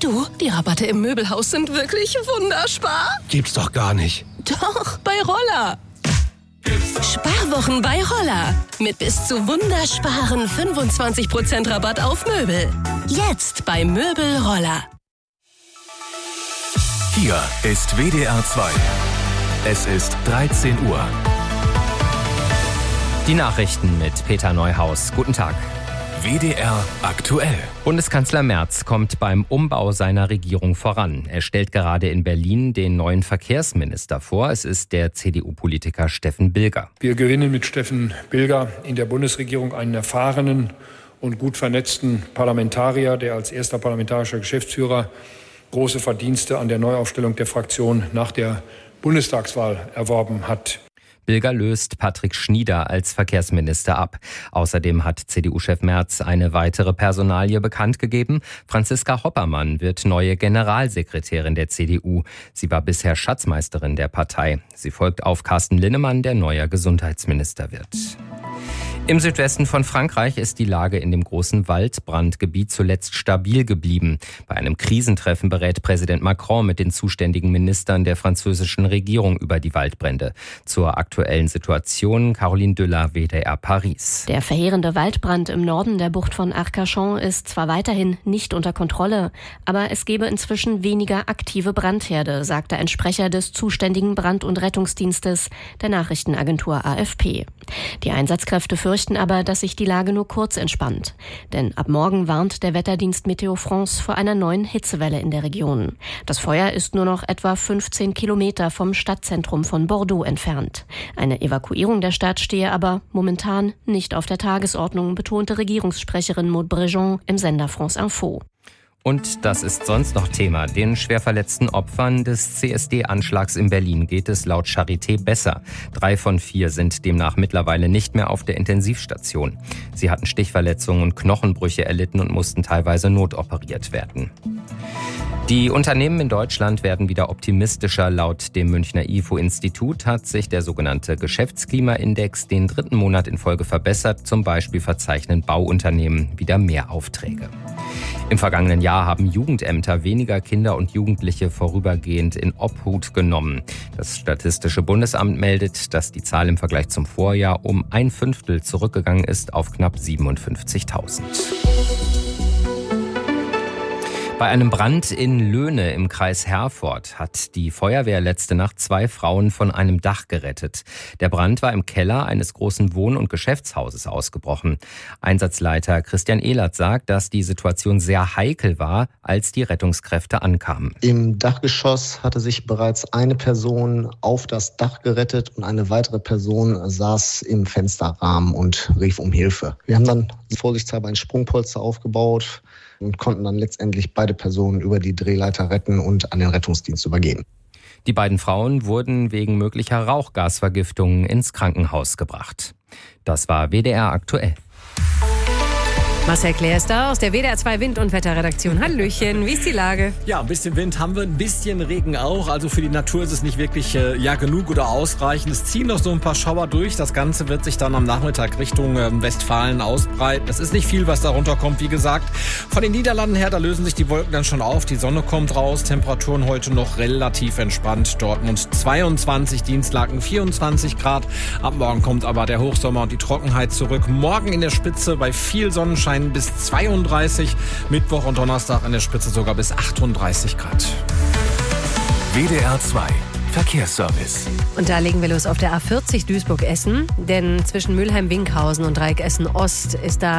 Du, die Rabatte im Möbelhaus sind wirklich wunderbar. Gibt's doch gar nicht. Doch, bei Roller. Sparwochen bei Roller. Mit bis zu wundersparen 25% Rabatt auf Möbel. Jetzt bei Möbel Roller. Hier ist WDR 2. Es ist 13 Uhr. Die Nachrichten mit Peter Neuhaus. Guten Tag. WDR aktuell. Bundeskanzler Merz kommt beim Umbau seiner Regierung voran. Er stellt gerade in Berlin den neuen Verkehrsminister vor. Es ist der CDU-Politiker Steffen Bilger. Wir gewinnen mit Steffen Bilger in der Bundesregierung einen erfahrenen und gut vernetzten Parlamentarier, der als erster parlamentarischer Geschäftsführer große Verdienste an der Neuaufstellung der Fraktion nach der Bundestagswahl erworben hat. Bilger löst Patrick Schnieder als Verkehrsminister ab. Außerdem hat CDU-Chef Merz eine weitere Personalie bekannt gegeben. Franziska Hoppermann wird neue Generalsekretärin der CDU. Sie war bisher Schatzmeisterin der Partei. Sie folgt auf Carsten Linnemann, der neuer Gesundheitsminister wird. Im Südwesten von Frankreich ist die Lage in dem großen Waldbrandgebiet zuletzt stabil geblieben. Bei einem Krisentreffen berät Präsident Macron mit den zuständigen Ministern der französischen Regierung über die Waldbrände. Zur aktuellen Situation Caroline Düller, WDR Paris. Der verheerende Waldbrand im Norden der Bucht von Arcachon ist zwar weiterhin nicht unter Kontrolle, aber es gebe inzwischen weniger aktive Brandherde, sagte ein Sprecher des zuständigen Brand- und Rettungsdienstes der Nachrichtenagentur AFP. Die Einsatzkräfte fürchten aber, dass sich die Lage nur kurz entspannt. Denn ab morgen warnt der Wetterdienst Météo France vor einer neuen Hitzewelle in der Region. Das Feuer ist nur noch etwa 15 Kilometer vom Stadtzentrum von Bordeaux entfernt. Eine Evakuierung der Stadt stehe aber momentan nicht auf der Tagesordnung, betonte Regierungssprecherin Maud Brejon im Sender France Info. Und das ist sonst noch Thema. Den schwer verletzten Opfern des CSD-Anschlags in Berlin geht es laut Charité besser. 3 von 4 sind demnach mittlerweile nicht mehr auf der Intensivstation. Sie hatten Stichverletzungen und Knochenbrüche erlitten und mussten teilweise notoperiert werden. Die Unternehmen in Deutschland werden wieder optimistischer. Laut dem Münchner IFO-Institut hat sich der sogenannte Geschäftsklimaindex den 3. Monat in Folge verbessert. Zum Beispiel verzeichnen Bauunternehmen wieder mehr Aufträge. Im vergangenen Jahr haben Jugendämter weniger Kinder und Jugendliche vorübergehend in Obhut genommen. Das Statistische Bundesamt meldet, dass die Zahl im Vergleich zum Vorjahr um 1/5 zurückgegangen ist auf knapp 57.000. Bei einem Brand in Löhne im Kreis Herford hat die Feuerwehr letzte Nacht 2 Frauen von einem Dach gerettet. Der Brand war im Keller eines großen Wohn- und Geschäftshauses ausgebrochen. Einsatzleiter Christian Ehlert sagt, dass die Situation sehr heikel war, als die Rettungskräfte ankamen. Im Dachgeschoss hatte sich bereits eine Person auf das Dach gerettet und eine weitere Person saß im Fensterrahmen und rief um Hilfe. Wir haben dann vorsichtshalber ein Sprungpolster aufgebaut und konnten dann letztendlich beide Personen über die Drehleiter retten und an den Rettungsdienst übergeben. Die beiden Frauen wurden wegen möglicher Rauchgasvergiftungen ins Krankenhaus gebracht. Das war WDR aktuell. Marcel Claire ist da aus der WDR 2 Wind- und Wetterredaktion. Hallöchen, wie ist die Lage? Ja, ein bisschen Wind haben wir, ein bisschen Regen auch. Also für die Natur ist es nicht wirklich genug oder ausreichend. Es ziehen noch so ein paar Schauer durch. Das Ganze wird sich dann am Nachmittag Richtung Westfalen ausbreiten. Es ist nicht viel, was da runterkommt, wie gesagt. Von den Niederlanden her, da lösen sich die Wolken dann schon auf. Die Sonne kommt raus. Temperaturen heute noch relativ entspannt. Dortmund 22, Dienstlaken 24 Grad. Ab morgen kommt aber der Hochsommer und die Trockenheit zurück. Morgen in der Spitze bei viel Sonnenschein bis 32, Mittwoch und Donnerstag in der Spitze sogar bis 38 Grad. WDR 2 Verkehrsservice. Und da legen wir los auf der A40 Duisburg-Essen, denn zwischen Mülheim-Winkhausen und Dreieck Essen-Ost ist da